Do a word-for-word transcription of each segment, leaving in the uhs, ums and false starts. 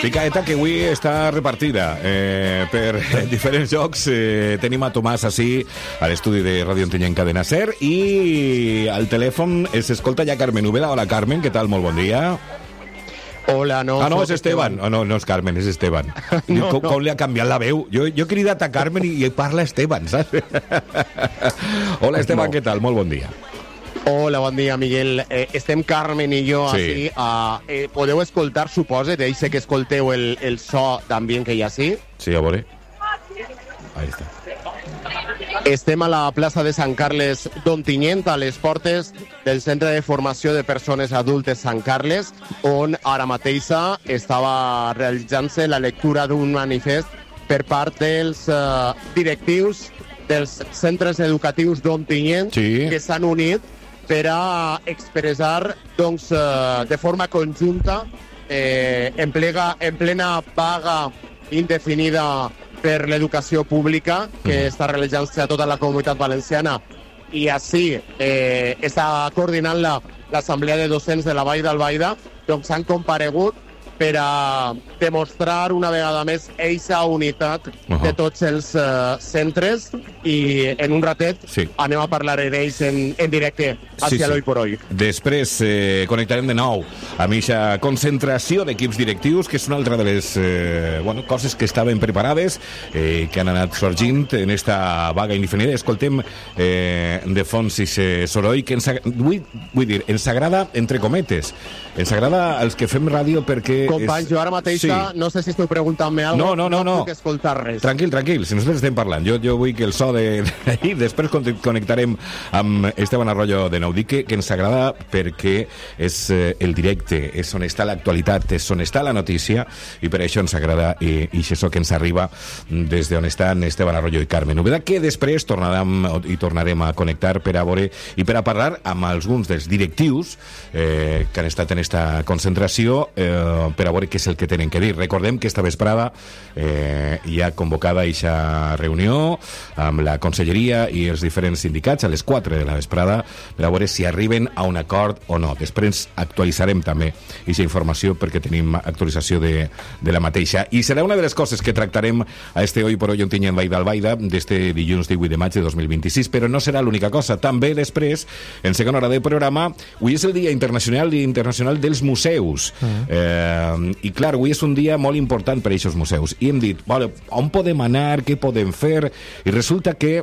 Picaeta, que avui està repartida eh, per diferents llocs. Eh, tenim a Tomàs així a l'estudi de Ràdio Ontinyent Cadena Ser, i al telèfon s'escolta ja Carmen Úbeda. Hola, Carmen, què tal? Molt bon dia. Hola, no... Ah, no, és Esteban. Oh, no, no és Carmen, és Esteban. no, com, no. com li ha canviat la veu? Jo, jo he cridat a Carmen i, i parla Esteban, saps? Hola, Esteban, no. Què tal? Molt bon dia. Hola, bon dia, Miguel. Eh, estem Carmen i jo sí. així. Uh, eh, podeu escoltar, suposa, d'ells que escolteu el, el so d'ambient que hi ha així? Sí, a veure. Ahí està. Estem a la plaça de Sant Carles d'Ontinyent, a les portes del Centre de Formació de Persones Adultes Sant Carles, on ara mateixa estava realitzant-se la lectura d'un manifest per part dels uh, directius dels centres educatius d'Ontinyent, sí. que s'han unit per a expressar, doncs, eh, de forma conjunta, eh, en, plega, en plena vaga indefinida per l'educació pública, que mm. està realitzant-se a tota la comunitat valenciana, i així eh, està coordinant-la l'Assemblea de Docents de la Vall d'Albaida, doncs han comparegut per a demostrar una vegada més eixa unitat uh-huh. de tots els uh, centres, i en un ratet sí. anem a parlar d'ells en, en directe hacia sí, sí. l'Hoy por Hoy. Després eh, connectarem de nou amb aquesta concentració d'equips directius, que és una altra de les eh, bueno, coses que estaven preparades, eh, que han anat sorgint en esta vaga indefinida. Escoltem eh, de fons i soroll que ens, vull, vull dir, ens agrada entre cometes, ens agrada als que fem ràdio perquè companys, jo ara mateixa sí. no sé si esteu preguntant-me alguna cosa, no, no, no, no puc escoltar res. Tranquil, tranquil, si nosaltres estem parlant, jo, jo vull que el so de... I després connectarem amb Esteban Arroyo de nou. Dic que, que ens agrada perquè és eh, el directe, és on està l'actualitat, és on està la notícia, i per això ens agrada i, i això que ens arriba des d'on estan Esteban Arroyo i Carmen Úbeda, que després tornarem i tornarem a connectar per a veure i per a parlar amb alguns dels directius eh, que han estat en esta concentració, eh, per a veure què és el que tenen que dir. Recordem que esta vesprada eh, hi ha convocada aquesta reunió amb la Conselleria i els diferents sindicats a les quatre de la vesprada per a veure si arriben a un acord o no. Després actualitzarem també aquesta informació perquè tenim actualització de, de la mateixa. I serà una de les coses que tractarem a este Hoy por Hoy Ontinyent Vall d'Albaida d'este dilluns divuit de maig de dos mil vint-i-sis, però no serà l'única cosa. També després, en segona hora del programa, avui és el Dia Internacional i Internacional dels Museus. Mm. Eh, I clar, avui és un dia molt important per a aquests museus. I hem dit, vale, on podem anar, què podem fer? I resulta que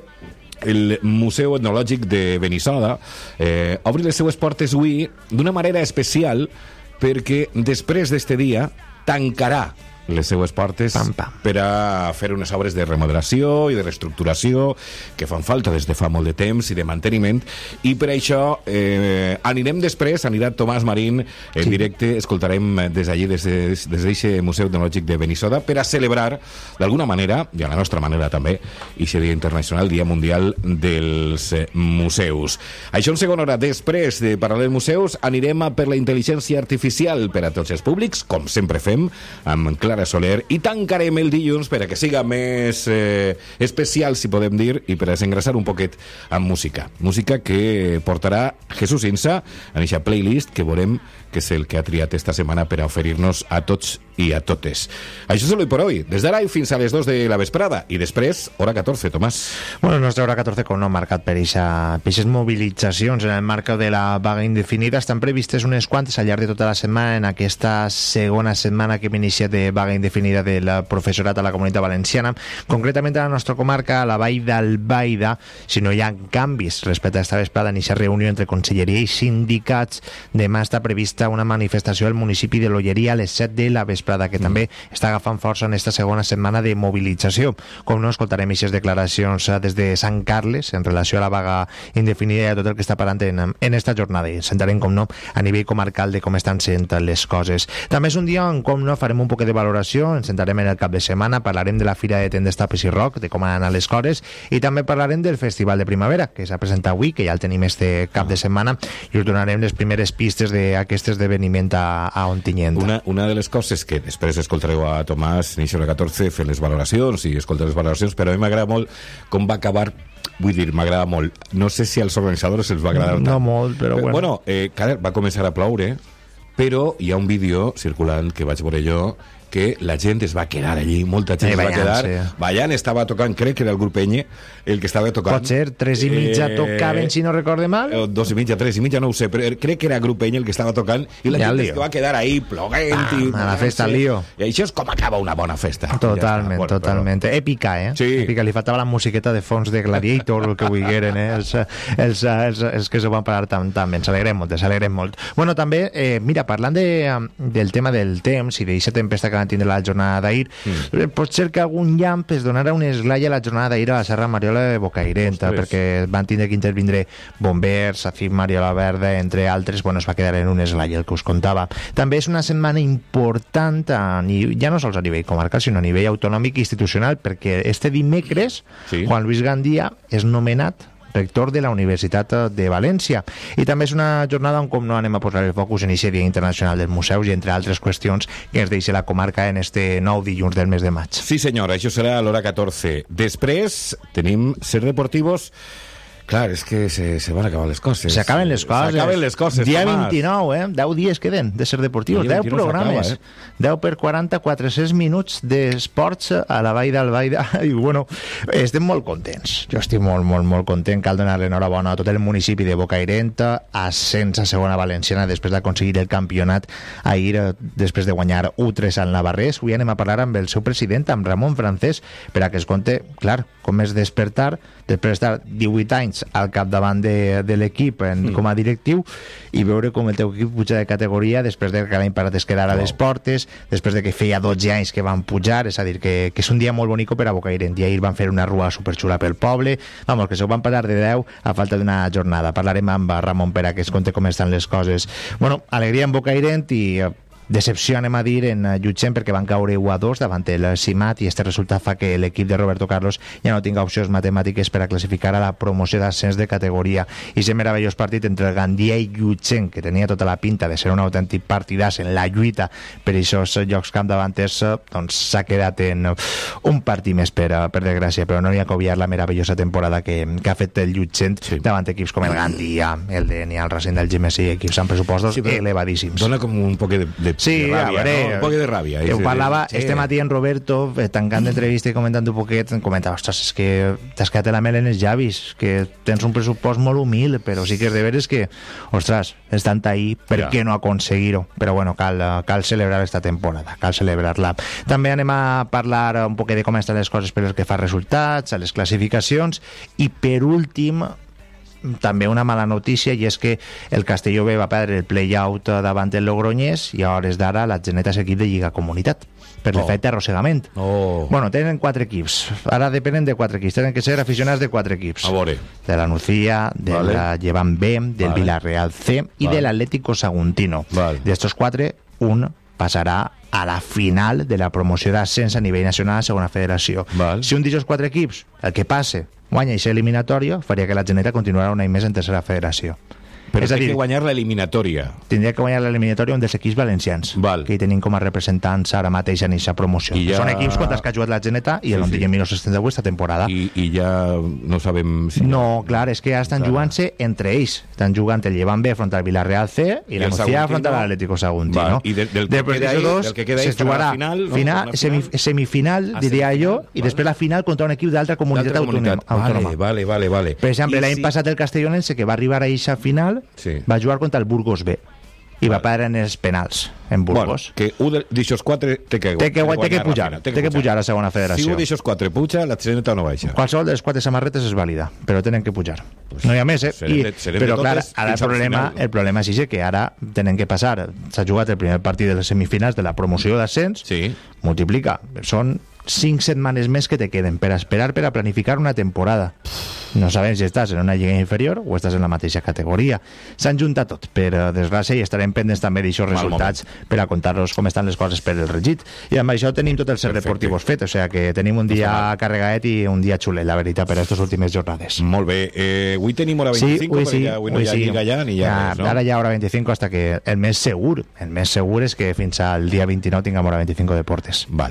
el Museu Etnològic de Benissoda eh, obri les seues portes avui d'una manera especial, perquè després d'este dia tancarà les seues portes pam, pam. per a fer unes obres de remodelació i de reestructuració que fan falta des de fa molt de temps i de manteniment, i per això eh, anirem després, anirà Tomàs Marín en sí. directe, escoltarem des d'allí, des d'aquest Museu Etnològic de Benissoda, per a celebrar d'alguna manera, i a la nostra manera també, aquest Dia Internacional, Dia Mundial dels Museus. Això en segona hora. Després de parlar dels museus, anirem a per la intel·ligència artificial per a tots els públics, com sempre fem, amb Clara Soler, i tancarem el dilluns per a que siga més eh, especial, si podem dir, i per a desengrasar un poquet amb música. Música que portarà Jesús Insa en aquesta playlist que veurem que és el que ha triat esta setmana per a oferir-nos a tots i a totes. Això és l'Hoy por Hoy, des d'ara i fins a les dos de la vesprada, i després, hora catorze, Tomàs. Bueno, nostra hora catorze, com no, marcat per aquestes mobilitzacions en el marc de la vaga indefinida. Estan previstes unes quantes al llarg de tota la setmana, en aquesta segona setmana que hem iniciat de vaga indefinida del professorat a la Comunitat Valenciana, concretament a la nostra comarca, a la Vall d'Albaida. Si no hi ha canvis respecte a esta vesprada, en aquesta reunió entre Conselleria i sindicats, demà està prevista una manifestació al municipi de l'Olleria a les set de la vesprada, que mm. també està agafant força en esta segona setmana de mobilització. Com no, escoltarem aquestes declaracions des de Sant Carles en relació a la vaga indefinida i a tot el que està parlant en, en esta jornada. I sentarem, com no, a nivell comarcal de com estan sent les coses. També és un dia on, com no, farem un poc de valoració, ens sentarem en el cap de setmana, parlarem de la Fira de Tendes, Tapes i Rock, de com han anat les coses, i també parlarem del Festival de Primavera, que s'ha presentat avui, que ja el tenim este cap de setmana, i us donarem les primeres pistes d'aquest esdeveniment a, a Ontinyent. Una, una de les coses que després escoltareu a Tomàs en la catorze fent les valoracions i escoltar les valoracions, però a mi m'agrada molt com va acabar. Vull dir, m'agrada molt. No sé si als organitzadors els va agradar no, tant. No molt, però, però bueno. Bueno, eh, clar, va començar a ploure, però hi ha un vídeo circulant que vaig veure jo que la gent es va quedar allí, molta gent Eh, es va ballant, quedar sí. ballant, estava tocant, crec que era el grup Eny el que estava tocant. Pot ser, tres i mitja tocaven, si no recorde mal. Eh, dos i mitja, tres i mitja, no ho sé, però crec que era grup Eny el que estava tocant i la Ja gent el es lío. va quedar ahí ploguent i... a la festa, al lío. I això és com acaba una bona festa. Totalment, Ja està. Bueno, totalment. Però... Èpica, eh? Sí. Èpica. Li faltava la musiqueta de fons de Gladiator, el que vulgueren, eh? Els, els, els, els que s'ho van parar tan, tan bé. S'alegrem molt, s'alegrem molt. Bueno, també, eh, mira, parlant de, del tema del temps i d'aquesta tempesta que van tindre la jornada d'ahir, mm. eh, pot ser que algun llamp es donara un esglai a la jornada d'ahir a la Serra Mariola de Bocairenta, Ostres. perquè van tindre que intervindre bombers, Acif Mariola Verda, entre altres. Bueno, es va quedar en un esglai, el que us contava. També és una setmana important, a, ja no sols a nivell comarcal, sinó a nivell autonòmic i institucional, perquè este dimecres Sí. Juan Luis Gandia és nomenat rector de la Universitat de València. I també és una jornada on, com no, anem a posar el focus en aquest Dia Internacional dels Museus i entre altres qüestions que ens deixa la comarca en este nou dilluns del mes de maig. Sí, senyora, això serà a l'hora catorze. Després tenim Ser Deportivos. Clar, és que se, se van acabar les coses. S'acaben les coses. S'acaben les coses, Dia Tomàs. vint-i-nou, eh? deu dies queden de Ser Deportivos. Dia deu vint-i-nou programes. s'acaba, eh? deu per quaranta, quatre-cents minuts d'esports a la Vall d'Albaida. I, bueno, estem molt contents. Jo estic molt, molt, molt content. Cal donar l'enhorabona a tot el municipi de Bocairenta, ascens a segona valenciana després d'aconseguir el campionat ahir, eh, després de guanyar u tres al Navarrés. Avui anem a parlar amb el seu president, amb Ramon Francés, per a que es conte, clar, com és despertar després d'estar divuit anys al capdavant de, de l'equip en, mm. com a directiu, i veure com el teu equip puja de categoria després de que l'any passat es quedara a les portes, després de que feia dotze anys que van pujar. És a dir, que, que és un dia molt bonic per a Bocairent. I ahir van fer una rua superxula pel poble. Vamos, que s'ho van passar de deu a falta d'una jornada. Parlarem amb Ramon per a que es conte com estan les coses. Bueno, alegria en Bocairent i eh, decepció, anem a dir, en Llutxent, perquè van caure u a dos davant el Simat, i este resultat fa que l'equip de Roberto Carlos ja no tinga opcions matemàtiques per a classificar a la promoció d'ascens de categoria. I aquest meravellós partit entre el Gandia i Llutxent, que tenia tota la pinta de ser un autèntic partidàs en la lluita per aquests llocs capdavanters, doncs s'ha quedat en un partit més, per, per desgràcia, però no hi ha que obviar la meravellosa temporada que, que ha fet el Llutxent, sí, davant equips com el Gandia, el D N I, el Racing del G M C, equips amb pressupostos sí, elevadíssims. Dona com un poc de, de Sí, de ràbia, a veure, no? Un poc de ràbia. Ho parlava sí. este matí en Roberto, eh, tancant d'entrevista i comentant un poquet, comentava, ostres, és que t'has quedat la mel en els llavis, que tens un pressupost molt humil, però sí que és de veres que, ostres, estan ahí, per Ja. què no aconseguir-ho? Però bueno, cal, cal celebrar esta temporada, cal celebrar-la. També anem a parlar un poquet de com estan les coses per les que fa resultats, a les classificacions, i per últim, també una mala notícia, i és que el Castelló B va perdre el play-out davant el Logroñés i a hores d'ara la Geneta és equip de Lliga Comunitat per Oh. l'efecte arrossegament. Oh. Bueno, tenen quatre equips, ara depenen de quatre equips, tenen que ser aficionats de quatre equips, A veure. de la Nucía, de Vale. la Llevant B, del Vale. Villarreal C i Vale. de l'Atlético Saguntino. Vale. D'estos quatre, un passarà a la final de la promoció d'ascens a nivell nacional a segona federació. Val. Si un d'aquests quatre equips, el que passe, guanya aquesta eliminatòria, faria que la Geneta continuarà un any més en tercera federació. Però és a té dir, que guanyar l'eliminatòria. tindria que guanyar l'eliminatòria un dels equips valencians, Val. que hi tenim com a representants ara mateix en aquesta promoció. I ja- Són equips contra els que ha jugat la Geneta i Sí, el sí. Ontinyent mil nou-cents setanta-vuit esta temporada. I, I ja no sabem si... No, clar, és que ara estan Encara. jugant-se entre ells. Estan jugant el Llevant B front al Villarreal C i, I la el Nucía Saguntino. front a l'Atlético Saguntino. Val. I de- del que Després queda d'això ahí- dos, del que queda ahí se serà la jugarà final, no? final, Una semi, final? semifinal, Ah, diria semifinal, jo, i val. després la final contra un equip d'altra comunitat D'altra autònoma. autònoma. Vale, vale, vale, vale. Per exemple, I l'any si- passat el Castellonense, que va arribar a eixa final, Sí. va jugar contra el Burgos B i va Vale. perdre en els penals en Bueno, Burgos. que un d'aquests quatre té que, Té que, té que guanyar la pujar, final, té que pujar a la segona Si federació. un d'aquests quatre puja, la Geneta no baixa. Qualsevol de les quatre samarretes és vàlida, però tenen que pujar. Pues No hi ha més, eh? serem I, de- serem però de clar, totes ara el fins al problema, final, no? el problema és que ara tenen que passar. S'ha jugat el primer partit de les semifinals de la promoció d'ascens, Sí. multiplica. Són cinc setmanes més que te queden per a esperar per a planificar una temporada. No sabem si estàs en una lliga inferior o estàs en la mateixa categoria. S'han juntat tot, per eh, desgràcia, i estarem pendents també d'aixòs Mal resultats per a contar-los com estan les coses per el regit. I amb això tenim tot el ser Perfecte. deportivos fet, o sigui que tenim un dia carregadet i un dia xulet, la veritat, per a aquestes últimes jornades. Molt bé. Eh, avui tenim hora Sí, vint-i-cinc, avui perquè sí, ja, avui no avui hi ha sí. lliga ja, ni ja, Ja, res, no? Ara ja hora vint-i-cinc, hasta que el més segur, el més segur és que fins al dia vint-i-nou tinguem hora vint-i-cinc de portes. Val.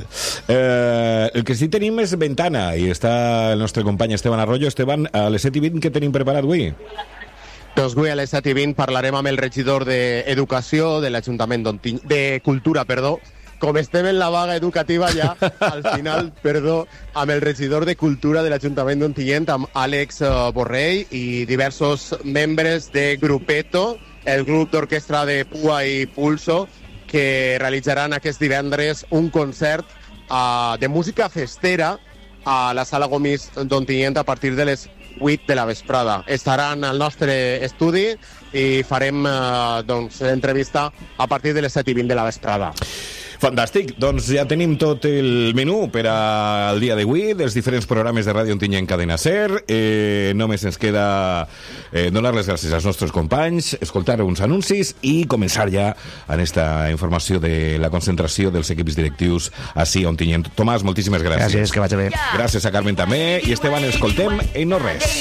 Eh, el que sí tenim és Ventana, i està el nostre company Esteban Arroyo. Esteban, a les set i vint, què tenim preparat avui? Doncs avui a les set i vint parlarem amb el regidor d'Educació de l'Ajuntament d'Ontinyent, de Cultura, perdó, com estem en la vaga educativa ja, al final, perdó, amb el regidor de Cultura de l'Ajuntament d'Ontinyent, amb Àlex uh, Borrell i diversos membres de Grupeto, el grup d'orquestra de Pua i Pulso, que realitzaran aquest divendres un concert uh, de música festera a la Sala Gomis d'Ontinyent a partir de les vuit de la vesprada. Estaran al nostre estudi i farem eh, doncs, entrevista a partir de les set i vint de la vesprada. Fantàstic, doncs ja tenim tot el menú per al dia d'avui dels diferents programes de Ràdio Ontinyent Cadena Ser. Eh, només ens queda eh, donar les gràcies als nostres companys, escoltar uns anuncis i començar ja en esta informació de la concentració dels equips directius ací a Ontinyent. Tomàs, moltíssimes gràcies. Gràcies, que vagi bé. Gràcies a Carmen també, i Esteban, escoltem en no res.